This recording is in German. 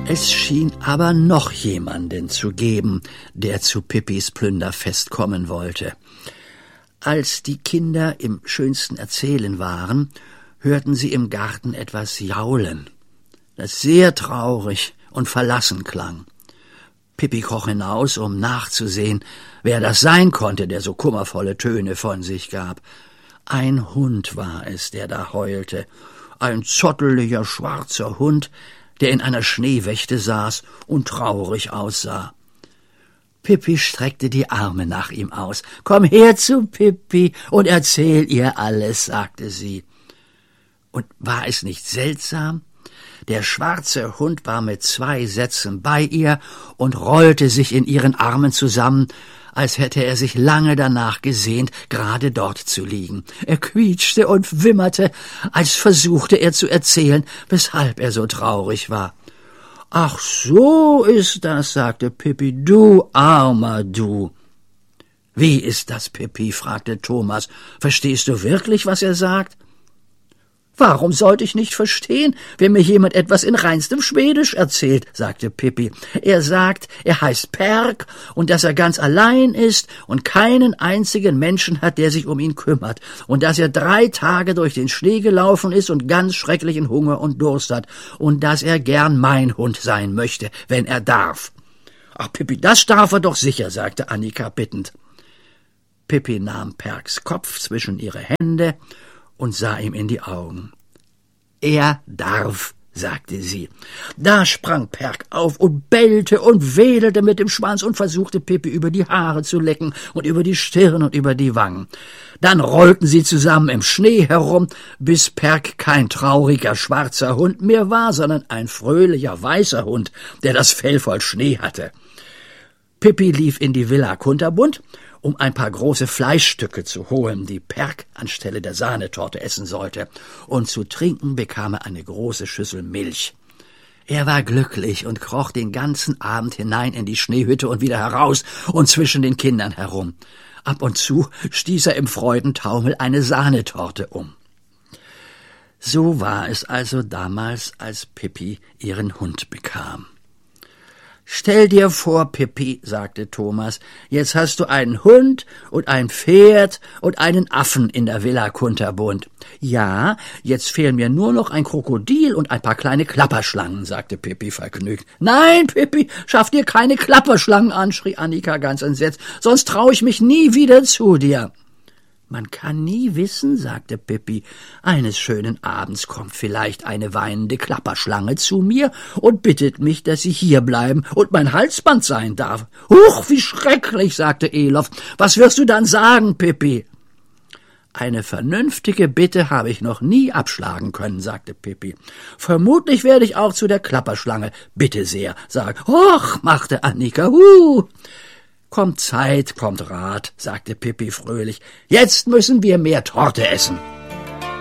Es schien aber noch jemanden zu geben, der zu Pippis Plünderfest kommen wollte. Als die Kinder im schönsten Erzählen waren, hörten sie im Garten etwas jaulen, das sehr traurig und verlassen klang. Pippi kroch hinaus, um nachzusehen, wer das sein konnte, der so kummervolle Töne von sich gab. Ein Hund war es, der da heulte, ein zotteliger, schwarzer Hund, der in einer Schneewächte saß und traurig aussah. Pippi streckte die Arme nach ihm aus. »Komm her zu Pippi und erzähl ihr alles«, sagte sie. Und war es nicht seltsam? Der schwarze Hund war mit 2 Sätzen bei ihr und rollte sich in ihren Armen zusammen, als hätte er sich lange danach gesehnt, gerade dort zu liegen. Er quietschte und wimmerte, als versuchte er zu erzählen, weshalb er so traurig war. »Ach, so ist das«, sagte Pippi, »du armer du.« »Wie ist das, Pippi?« fragte Thomas. »Verstehst du wirklich, was er sagt?« »Warum sollte ich nicht verstehen, wenn mir jemand etwas in reinstem Schwedisch erzählt«, sagte Pippi. »Er sagt, er heißt Perk und dass er ganz allein ist und keinen einzigen Menschen hat, der sich um ihn kümmert und dass er 3 Tage durch den Schnee gelaufen ist und ganz schrecklichen Hunger und Durst hat und dass er gern mein Hund sein möchte, wenn er darf.« »Ach, Pippi, das darf er doch sicher«, sagte Annika bittend. Pippi nahm Perks Kopf zwischen ihre Hände und sah ihm in die Augen. »Er darf«, sagte sie. Da sprang Perk auf und bellte und wedelte mit dem Schwanz und versuchte Pippi über die Haare zu lecken und über die Stirn und über die Wangen. Dann rollten sie zusammen im Schnee herum, bis Perk kein trauriger schwarzer Hund mehr war, sondern ein fröhlicher weißer Hund, der das Fell voll Schnee hatte. Pippi lief in die Villa Kunterbund, um ein paar große Fleischstücke zu holen, die Perk anstelle der Sahnetorte essen sollte, und zu trinken bekam er eine große Schüssel Milch. Er war glücklich und kroch den ganzen Abend hinein in die Schneehütte und wieder heraus und zwischen den Kindern herum. Ab und zu stieß er im Freudentaumel eine Sahnetorte um. So war es also damals, als Pippi ihren Hund bekam. »Stell dir vor, Pippi«, sagte Thomas, »jetzt hast du einen Hund und ein Pferd und einen Affen in der Villa Kunterbund.« »Ja, jetzt fehlen mir nur noch ein Krokodil und ein paar kleine Klapperschlangen«, sagte Pippi vergnügt. »Nein, Pippi, schaff dir keine Klapperschlangen an«, schrie Annika ganz entsetzt, »sonst traue ich mich nie wieder zu dir.« »Man kann nie wissen«, sagte Pippi, »eines schönen Abends kommt vielleicht eine weinende Klapperschlange zu mir und bittet mich, dass sie hier bleiben und mein Halsband sein darf.« »Huch, wie schrecklich«, sagte Elof, »was wirst du dann sagen, Pippi?« »Eine vernünftige Bitte habe ich noch nie abschlagen können«, sagte Pippi. »Vermutlich werde ich auch zu der Klapperschlange bitte sehr sagen.« »Och«, machte Annika, »Kommt Zeit, kommt Rat«, sagte Pippi fröhlich. »Jetzt müssen wir mehr Torte essen.«